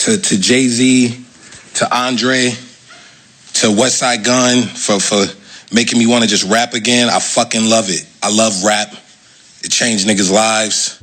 to Jay-Z, to Andre, to Westside Gunn for making me want to just rap again. I fucking love it. I love rap. It changed niggas' lives.